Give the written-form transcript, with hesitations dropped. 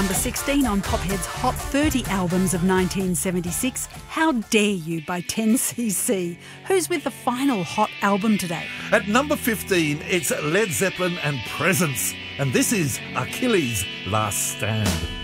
Number 16 on Pophead's Hot 30 albums of 1976, How Dare You by 10cc. Who's with the final hot album today? At number 15, it's Led Zeppelin and Presence. And this is Achilles' Last Stand.